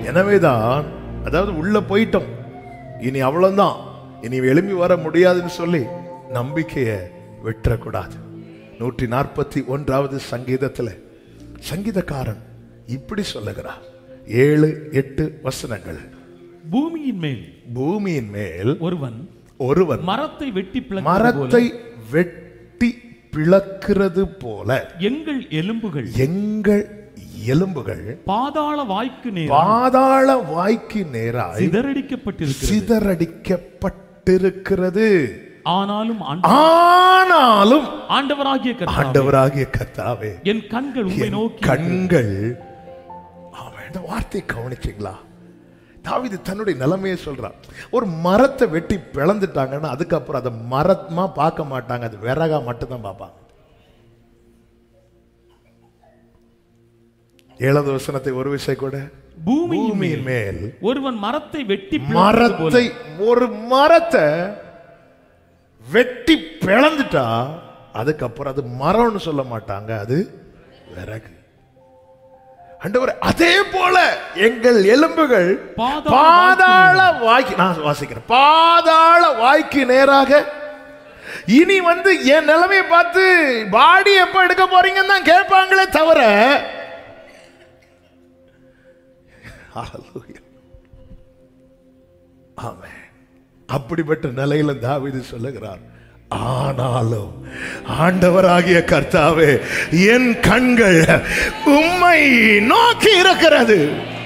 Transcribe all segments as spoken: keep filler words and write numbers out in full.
எனவேதான், அதாவது உள்ள போயிட்டோம், இனி அவ்வளவுதான், இனி எழும்பி வர முடியாதுன்னு சொல்லி நம்பிக்கையை விட்டுறக்கூடாது. நூற்றி நாற்பத்தி ஒன்றாவது சங்கீதத்துல சங்கீதக்காரன் இப்படி சொல்லுகிறார், ஏழு எட்டு வசனங்கள். பூமியின் மேல் பூமியின் மேல் ஒருவன் ஒருவன் மரத்தை வெட்டி மரத்தை வெட்டி பிளக்கிறது போல எங்கள் எலும்புகள் எங்கள் எலும்புகள் பாதாள வாய்க்கு நேராய் பாதாள வாய்க்கு நேராய் சிதறடிக்கப்பட்டிருக்கிறது சிதறடிக்கப்பட்டிருக்கிறது. ஆனாலும் ஆனாலும் ஆண்டவராகிய கர்த்தாவே ஆண்டவராகிய கர்த்தாவே என் கண்கள் உம்மை நோக்கி கண்கள். ஆமென். இந்த வார்த்தையை கவனிச்சீங்களா? தாவீது தன்னுடைய நிலைமையை சொல்றான். ஒரு மரத்தை வெட்டி பிளந்துட்டாங்கன்னா அதுக்கப்புறம் அதை மரமா பார்க்க மாட்டாங்க, அது விறகா மட்டும்தான் பார்ப்பாங்க. ஏழாவது வசனத்தை ஒரு விஷயம் கூட, பூமியின் மேல் ஒருவன் மரத்தை வெட்டி மரத்தை ஒரு மரத்தை வெட்டி பிளந்துட்டா அதுக்கப்புறம் அது மரம்னு சொல்ல மாட்டாங்க, அது விறகு. ஆண்டவரே, அதே போல எங்கள் எலும்புகள் பாதாள வாய்க்கு, நான் வாசிக்கிறேன், பாதாள வாய்க்கு நேராக. இனி வந்து என் நிலைமையை பார்த்து பாடி எப்ப எடுக்க போறீங்கன்னு தான் கேட்பாங்களே தவிர, ஆமென், அப்படிப்பட்ட நிலையில தாவீது சொல்லுகிறார், ஆனாலும் ஆண்டவராகிய கர்த்தாவே என் கண்கள் உம்மை நோக்கி இருக்கிறது.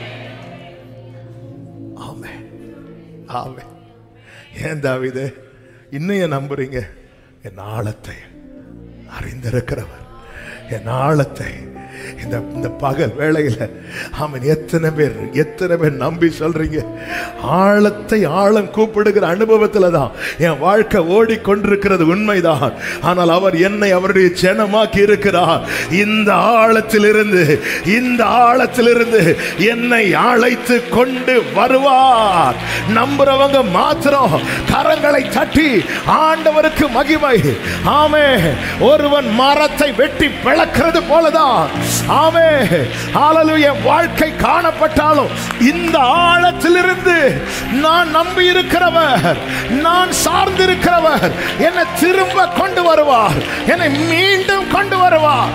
ஆமென், ஆமென். ஏன் தாவீதே இன்னும் நம்புறீங்க? என் ஆழத்தை அறிந்திருக்கிறவர், என் ஆழத்தை இந்த இந்த பகல் வேளையில ஆமென், எத்தனை பேர் எத்தனை பேர் நம்பி சொல்றீங்க? ஆழத்தை ஆழம் கூப்பிடுகிற அனுபவத்துல தான் என் வாழ்க்கை ஓடிக்கொண்டிருக்கிறது, உண்மைதான். ஆனால் அவர் என்னை அவருடைய ஜனமாக்கி இருக்கிறார். இந்த ஆழத்திலிருந்து இந்த ஆழத்திலிருந்து என்னை அழைத்து கொண்டு வருவார். நம்புறவங்க மாத்திரம் கரங்களை தட்டி ஆண்டவருக்கு மகிமை. ஆமென். ஒருவன் மரத்தை வெட்டி பிளக்கிறது போலதான், ஆமென், ஹல்லேலூயா, வாழ்க்கை காணப்பட்டாலும் இந்த ஆழத்திலிருந்து நான் நம்பி இருக்கிறவர், நான் சார்ந்திருக்கிறவர் என்னை திரும்ப கொண்டு வருவார், என்னை மீண்டும் கொண்டு வருவார்.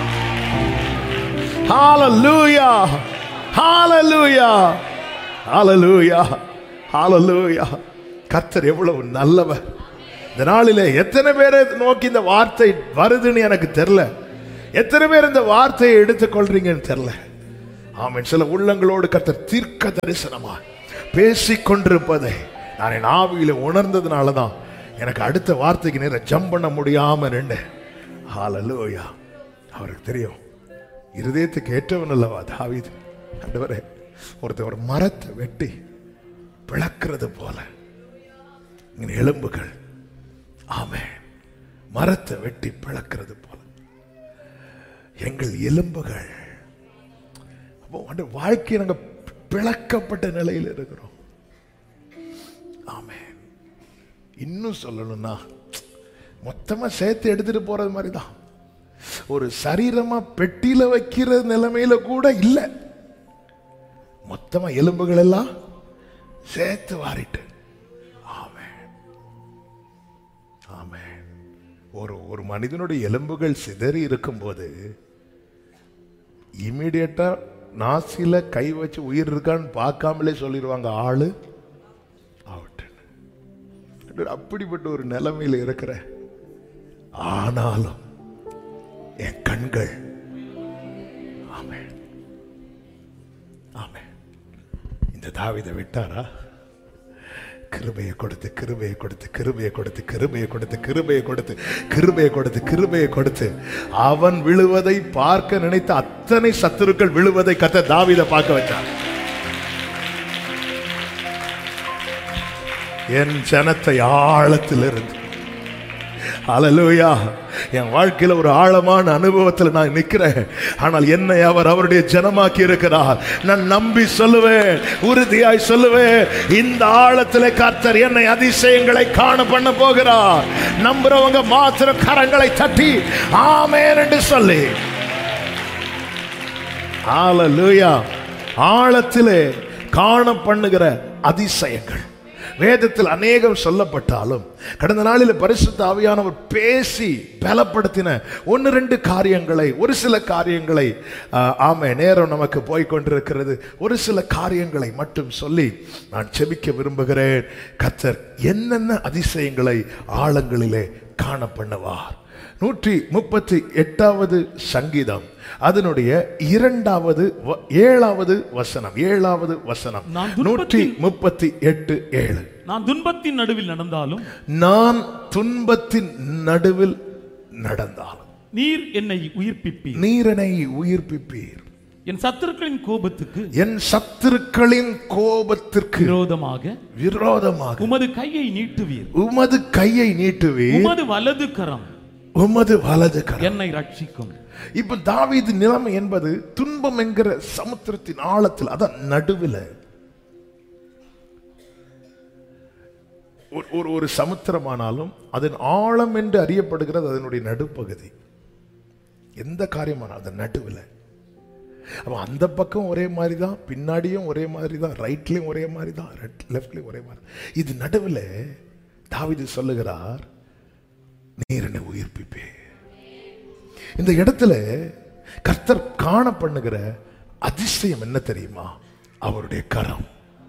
ஹல்லேலூயா, ஹல்லேலூயா, ஹல்லேலூயா, ஹல்லேலூயா. கர்த்தர் எவ்வளவு நல்லவர். இந்த நாளிலே எத்தனை பேரை நோக்கி இந்த வார்த்தை வருதுன்னு எனக்கு தெரியல, எத்தனை பேர் இந்த வார்த்தையை எடுத்துக்கொள்றீங்கன்னு தெரியல. ஆமென். சில உள்ளங்களோடு கர்த்தர் தீர்க்க தரிசனமா பேசிக்கொண்டிருப்பதை நான் என் ஆவியில உணர்ந்ததுனால தான் எனக்கு அடுத்த வார்த்தைக்கு நேரம் ஜம்ப் பண்ண முடியாம நின்று. ஹல்லேலூயா. அவருக்கு தெரியும், இருதயத்துக்கு ஏற்றவன் அல்லவா தாவீது. ஆண்டவரே, ஒருத்தர் ஒரு மரத்தை வெட்டி பிளக்கிறது போல எலும்புகள், ஆமென், மரத்தை வெட்டி பிளக்கிறது போல எங்கள் எலும்புகள். வாழ்க்கை நாங்கள் பிளக்கப்பட்ட நிலையில் இருக்கிறோம். ஆமென். இன்னும் சொல்லணும்னா மொத்தமா சேர்த்து எடுத்துட்டு போறது மாதிரி தான். ஒரு சரீரமா பெட்டியில வைக்கிற நிலைமையில கூட இல்ல, மொத்தமா எலும்புகள் எல்லாம் சேர்த்து வாரிட்டு. ஆமென், ஆமென். ஒரு ஒரு மனிதனுடைய எலும்புகள் சிதறி இருக்கும் போது இமீடியட்டா நாசில கை வச்சு உயிர் இருக்கான்னு பார்க்காமலே சொல்லிடுவாங்க, ஆளு அவுட். அப்படிப்பட்ட ஒரு நிலைமையில இருக்கிற, ஆனாலும் என் கண்கள், ஆமென், ஆமென். இந்த தாவீதை விட்டாரா? கிருபையை கொடுத்து கிருபையை கொடுத்து கிருபையை கொடுத்து கிருபையை கொடுத்து கிருபையை கொடுத்து கிருபையை கொடுத்து கிருபையை கொடுத்து அவன் விழுவதை பார்க்க நினைத்த அத்தனை சத்துருக்கள் விழுவதை கர்த்தர் தாவீதை பார்க்க வச்சார். என் ஜனத்தை ஆழத்திலிருந்து, ஹல்லேலூயா, என் வாழ்க்கையில ஒரு ஆழமான அனுபவத்தில் நான் நிற்கிறேன். ஆனால் என்னை அவர் அவருடைய ஜனமாக்கி இருக்கிறார். நான் நம்பி சொல்லுவேன், உறுதியாய் சொல்லுவேன், இந்த ஆழத்திலே கர்த்தர் என்னை அதிசயங்களை காண பண்ண போகிறார். நம்புறவங்க மாத்திரம் கரங்களை தட்டி ஆமென் என்று சொல்லி, ஹல்லேலூயா. ஆழத்திலே காண பண்ணுகிற அதிசயங்கள் வேதத்தில் அநேகம் சொல்லப்பட்டாலும் கடந்த நாளில் பரிசுத்த ஆவியானவர் பேசி பலப்படுத்தின ஒன்று ரெண்டு காரியங்களை, ஒரு சில காரியங்களை, ஆமே நேரம் நமக்கு போய்கொண்டிருக்கிறது, ஒரு சில காரியங்களை மட்டும் சொல்லி நான் செபிக்க விரும்புகிறேன். கர்த்தர் என்னென்ன அதிசயங்களை ஆழங்களிலே காண பண்ணுவார். நூற்றி முப்பத்தி எட்டாவது சங்கீதம் அதனுடைய இரண்டாவது ஏழாவது வசனம் ஏழாவது வசனம் நூற்றி முப்பத்தி எட்டு ஏழு. நான் துன்பத்தின் நடுவில் நடந்தாலும் நான் துன்பத்தின் நடுவில் நடந்தாலும் நீர் என்னை உயிர்ப்பிப்பீர். நீர் என்னை உயிர்ப்பிப்பீர். என் சத்துருக்களின் கோபத்துக்கு என் சத்துருக்களின் கோபத்திற்கு விரோதமாக விரோதமாக உமது கையை நீட்டுவீர். உமது கையை நீட்டுவீர். உமது வலது கரம் உமது வலது கரம் என்னை ரட்சிக்கும். இப்ப தாவீது நிலைமை என்பது துன்பம் என்கிற சமுத்திரத்தின் ஆழத்தில், அதான் நடுவில் ஒரு ஒரு சமுத்திரமானாலும் அதன் ஆழம் என்று அறியப்படுகிறது அதனுடைய நடுப்பகுதி. எந்த காரியமானாலும் அதன் நடுவில். அப்ப அந்த பக்கம் ஒரே மாதிரி தான், பின்னாடியும் ஒரே மாதிரி தான், ரைட்லயும் ஒரே மாதிரி தான், லெஃப்ட்லயும் ஒரே மாதிரி. இது நடுவில் தாவீது சொல்லுகிறார், நீர் என்னை உயிர்ப்பிப்பே. இந்த இடத்துல கர்த்தர் காண பண்ணுகிற அதிசயம் என்ன தெரியுமா? அவருடைய கரம்.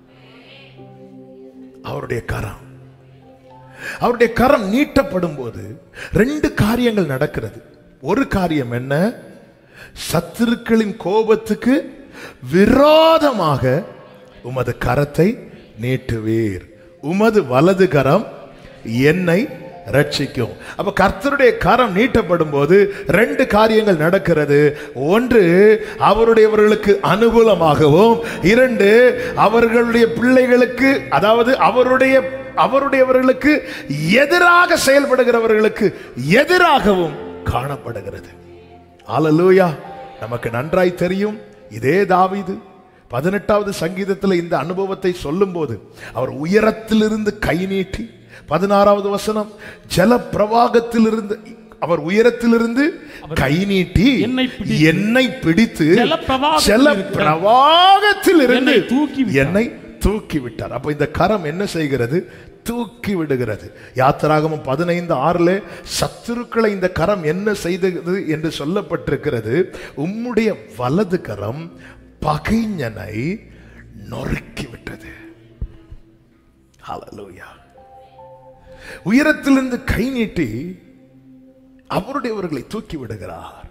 அவருடைய கரம் அவருடைய கரம் நீட்டப்படும் போது ரெண்டு காரியங்கள் நடக்கிறது. ஒரு காரியம் என்ன? சத்துருக்களின் கோபத்துக்கு விரோதமாக உமது கரத்தை நீட்டுவீர். உமது வலது கரம் என்னை ரட்சிக்கும். அப்ப கர்த்தருடைய கரம் நீட்டப்படும் போது ரெண்டு காரியங்கள் நடக்கிறது. ஒன்று, அவருடையவர்களுக்கு அனுகூலமாகவும், இரண்டு, அவர்களுடைய பிள்ளைகளுக்கு, அதாவது அவருடைய அவருடையவர்களுக்கு எதிராக செயல்படுகிறவர்களுக்கு எதிராகவும் காணப்படுகிறது. அல்லேலூயா. நமக்கு நன்றாய் தெரியும், இதே தாவீது பதினெட்டாவது சங்கீதத்தில் இந்த அனுபவத்தை சொல்லும் போது அவர் உயரத்திலிருந்து கை நீட்டி, பதினாறாவது வசனம், ஜல பிரவாகத்திலிருந்து அவர் உயரத்திலிருந்து கை நீட்டி என்னை பிடித்து ஜல பிரவாகத்தில் இருந்து என்னை தூக்கி விட்டார். அப்ப இந்த கரம் என்ன செய்கிறது? தூக்கி விடுகிறது. யாத்திராகமம் பதினைந்து ஆறுல சத்துருக்களை இந்த கரம் என்ன செய்தது என்று சொல்லப்பட்டிருக்கிறது. உம்முடைய வலது கரம் பகைஞனை நொறுக்கி விட்டது. ஹல்லேலூயா. உயரத்திலிருந்து கை நீட்டி அவருடையவர்களை தூக்கி விடுகிறார்,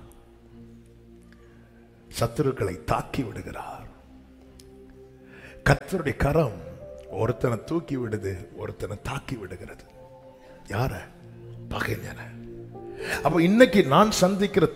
சத்துருக்களை தாக்கி விடுகிறார். கர்த்தருடைய கரம் ஒருத்தனை தூக்கி விடுது, ஒருத்தனை தாக்கி விடுகிறது. யார? பகைஞனை. அப்ப இன்னைக்கு நான் சந்திக்கிற